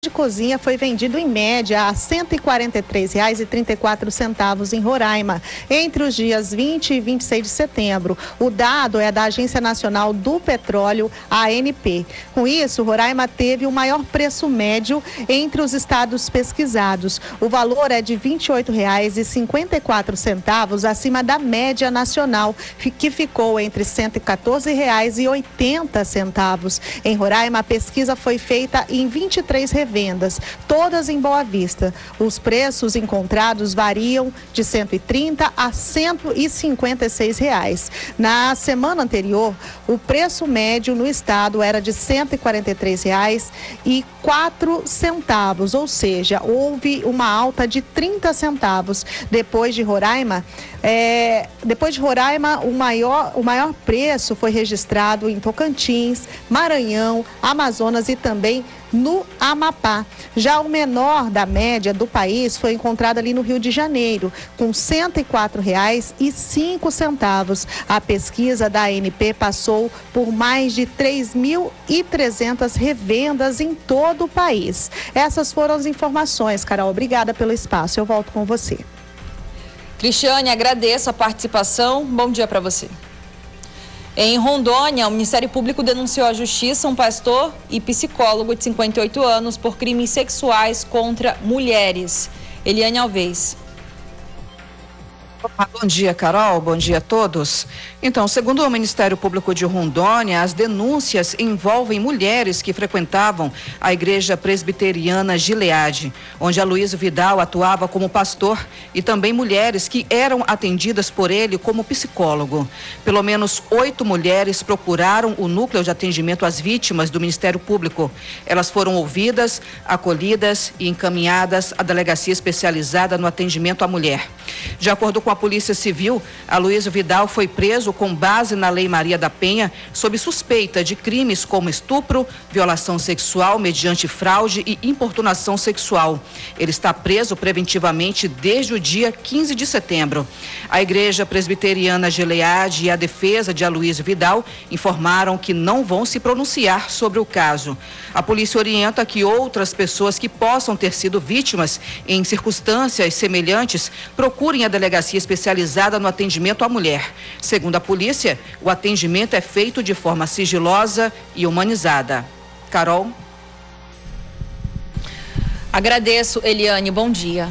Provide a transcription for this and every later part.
de cozinha foi vendido em média a R$ 143,34 em Roraima, entre os dias 20 e 26 de setembro. O dado é da Agência Nacional do Petróleo, ANP. Com isso, Roraima teve o maior preço médio entre os estados pesquisados. O valor é de R$ 28,54 acima da média nacional, que ficou entre R$ 114,80. Em Roraima, a pesquisa foi feita em 23 revendas, todas em Boa Vista. Os preços encontrados variam de R$ 130 a R$ 156 reais. Na semana anterior, o preço médio no estado era de R$ 143,04, ou seja, houve uma alta de 30 centavos. Depois de Roraima, o maior preço foi registrado em Tocantins, Maranhão, Amazonas e também no Amapá. Já o menor da média do país foi encontrado ali no Rio de Janeiro, com R$ 104,05. A pesquisa da ANP passou por mais de 3.300 revendas em todo o país. Essas foram as informações, Carol. Obrigada pelo espaço. Eu volto com você. Cristiane, agradeço a participação. Bom dia para você. Em Rondônia, o Ministério Público denunciou à Justiça um pastor e psicólogo de 58 anos por crimes sexuais contra mulheres. Eliane Alves. Bom dia, Carol. Bom dia a todos. Então, segundo o Ministério Público de Rondônia, as denúncias envolvem mulheres que frequentavam a Igreja Presbiteriana Gileade, onde Aloysio Vidal atuava como pastor, e também mulheres que eram atendidas por ele como psicólogo. Pelo menos 8 mulheres procuraram o núcleo de atendimento às vítimas do Ministério Público. Elas foram ouvidas, acolhidas e encaminhadas à delegacia especializada no atendimento à mulher. De acordo com a Polícia Civil, Aloysio Vidal foi preso com base na Lei Maria da Penha sob suspeita de crimes como estupro, violação sexual mediante fraude e importunação sexual. Ele está preso preventivamente desde o dia 15 de setembro. A Igreja Presbiteriana Gileade e a defesa de Aloysio Vidal informaram que não vão se pronunciar sobre o caso. A polícia orienta que outras pessoas que possam ter sido vítimas em circunstâncias semelhantes procurem a delegacia especializada no atendimento à mulher. Segundo a polícia, o atendimento é feito de forma sigilosa e humanizada. Carol. Agradeço, Eliane. Bom dia.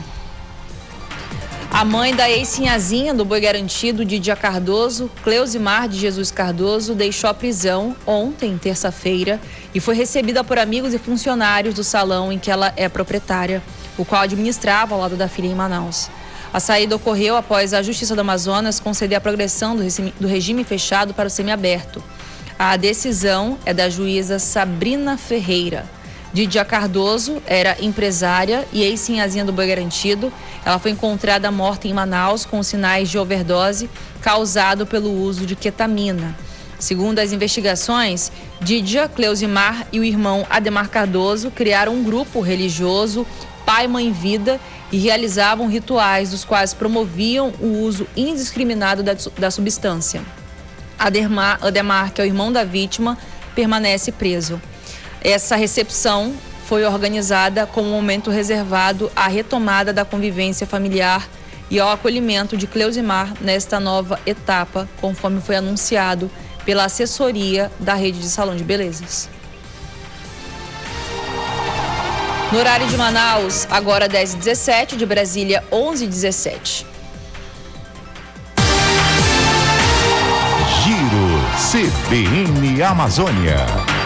A mãe da ex-sinhazinha do Boi Garantido, Didia Cardoso, Cleusimar de Jesus Cardoso, deixou a prisão ontem, terça-feira, e foi recebida por amigos e funcionários do salão em que ela é proprietária, o qual administrava ao lado da filha em Manaus. A saída ocorreu após a Justiça do Amazonas conceder a progressão do regime fechado para o semiaberto. A decisão é da juíza Sabrina Ferreira. Didia Cardoso era empresária e ex-sinhazinha do Boi Garantido. Ela foi encontrada morta em Manaus com sinais de overdose causado pelo uso de ketamina. Segundo as investigações, Didia, Cleusimar e o irmão Ademar Cardoso criaram um grupo religioso Pai, Mãe, Vida e realizavam rituais dos quais promoviam o uso indiscriminado da substância. Ademar, que é o irmão da vítima, permanece preso. Essa recepção foi organizada como um momento reservado à retomada da convivência familiar e ao acolhimento de Cleusimar nesta nova etapa, conforme foi anunciado pela assessoria da rede de salão de belezas. No horário de Manaus, agora 10h17, de Brasília 11h17. Giro CBN Amazônia.